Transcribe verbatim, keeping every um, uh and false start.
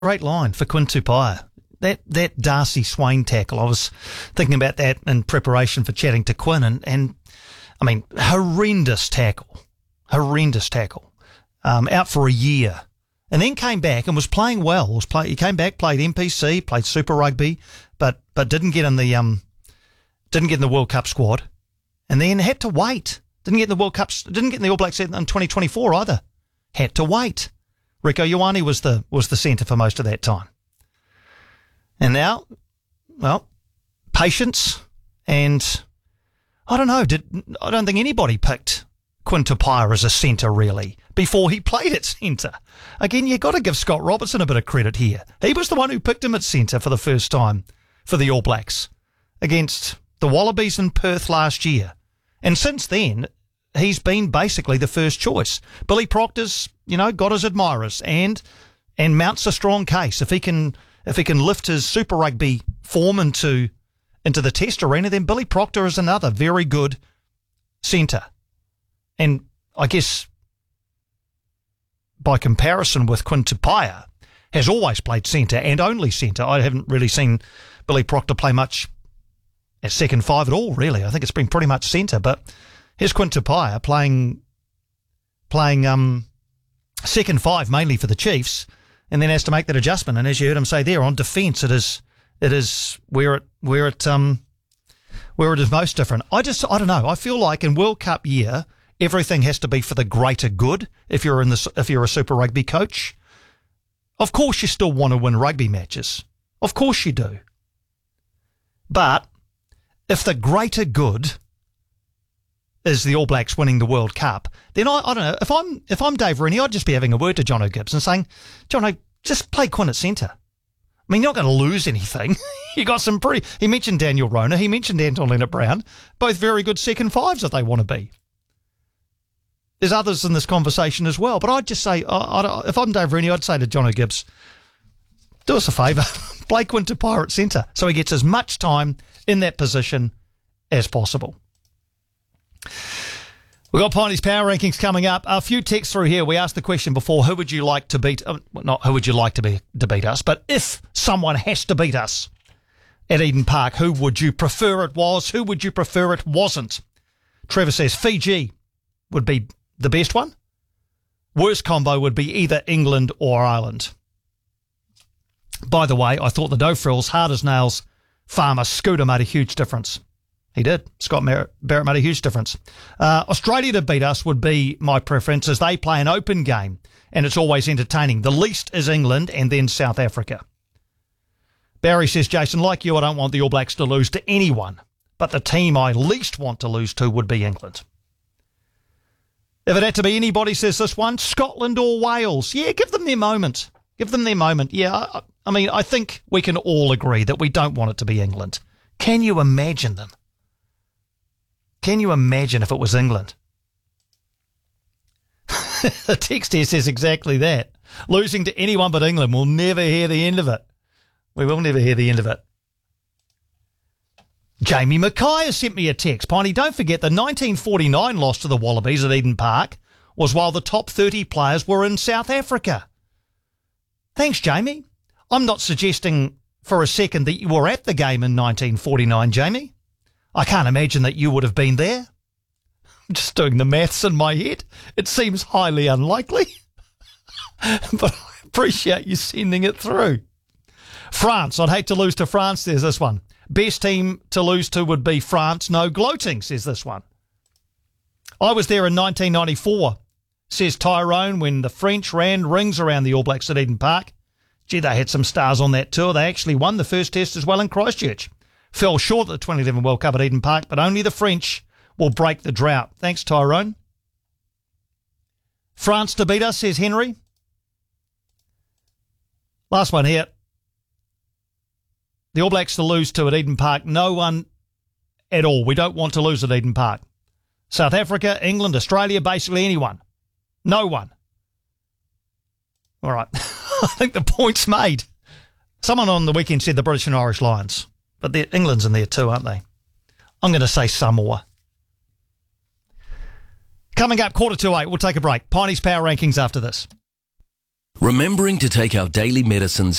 Great line for Quinn Tupaia. That that Darcy Swain tackle, I was thinking about that in preparation for chatting to Quinn, and, and I mean, horrendous tackle. Horrendous tackle. Um, out for a year. And then came back and was playing well. Was play, he came back, played N P C, played Super Rugby, but but didn't get in the um didn't get in the World Cup squad. And then had to wait. Didn't get in the World Cup, didn't get in the All Blacks in twenty twenty-four either. Had to wait. Rieko Ioane was the was the centre for most of that time. And now, well, patience, and I don't know, did I don't think anybody picked Quinn Tupaia as a centre, really, before he played at centre. Again, you've got to give Scott Robertson a bit of credit here. He was the one who picked him at centre for the first time for the All Blacks against the Wallabies in Perth last year. And since then, he's been basically the first choice. Billy Proctor's, you know, got his admirers and and mounts a strong case. If he can if he can lift his Super Rugby form into into the Test arena, then Billy Proctor is another very good centre. And I guess by comparison with Quinn Tupaia, has always played centre and only centre. I haven't really seen Billy Proctor play much at second five at all, really. I think it's been pretty much centre, but here's Quinn Tupaia playing playing um, second five mainly for the Chiefs, and then has to make that adjustment. And as you heard him say there, on defence, it is it is where it where it um where it is most different. I just I don't know. I feel like in World Cup year, everything has to be for the greater good. If you're in the if you're a Super Rugby coach, of course you still want to win rugby matches. Of course you do. But if the greater good is the All Blacks winning the World Cup, then I, I don't know, if I'm if I'm Dave Rooney, I'd just be having a word to John O'Gibbs and saying, John O, just play Quinn at centre. I mean, you're not going to lose anything. You got some pretty... He mentioned Daniel Rona, he mentioned Anton Leonard-Brown, both very good second fives if they want to be. There's others in this conversation as well, but I'd just say, I, I, if I'm Dave Rooney, I'd say to John O'Gibbs, do us a favour, play Quinn Tupaia at centre so he gets as much time in that position as possible. We've got Piney's Power Rankings coming up. A few texts through here. We asked the question before, who would you like to beat? Uh, not who would you like to, be, to beat us, but if someone has to beat us at Eden Park, who would you prefer it was? Who would you prefer it wasn't? Trevor says Fiji would be the best one. Worst combo would be either England or Ireland. By the way, I thought the no frills, hard as nails farmer Scooter made a huge difference. He did. Scott Barrett made a huge difference. Uh, Australia to beat us would be my preference, as they play an open game and it's always entertaining. The least is England and then South Africa. Barry says, Jason, like you, I don't want the All Blacks to lose to anyone, but the team I least want to lose to would be England. If it had to be anybody, says this one, Scotland or Wales. Yeah, give them their moment. Give them their moment. Yeah, I, I mean, I think we can all agree that we don't want it to be England. Can you imagine them? Can you imagine if it was England? The text here says exactly that. Losing to anyone but England, we'll never hear the end of it. We will never hear the end of it. Jamie Mackay has sent me a text. Piney, don't forget the nineteen forty-nine loss to the Wallabies at Eden Park was while the top thirty players were in South Africa. Thanks, Jamie. I'm not suggesting for a second that you were at the game in nineteen forty-nine, Jamie. I can't imagine that you would have been there. I'm just doing the maths in my head. It seems highly unlikely. But I appreciate you sending it through. France, I'd hate to lose to France, there's this one. Best team to lose to would be France. No gloating, says this one. I was there in nineteen ninety-four, says Tyrone, when the French ran rings around the All Blacks at Eden Park. Gee, they had some stars on that tour. They actually won the first test as well in Christchurch. Fell short of the twenty eleven World Cup at Eden Park, but only the French will break the drought. Thanks, Tyrone. France to beat us, says Henry. Last one here. The All Blacks to lose to at Eden Park. No one at all. We don't want to lose at Eden Park. South Africa, England, Australia, basically anyone. No one. All right. I think the point's made. Someone on the weekend said the British and Irish Lions. But England's in there too, aren't they? I'm going to say Samoa. Coming up, quarter to eight. We'll take a break. Piney's Power Rankings after this. Remembering to take our daily medicines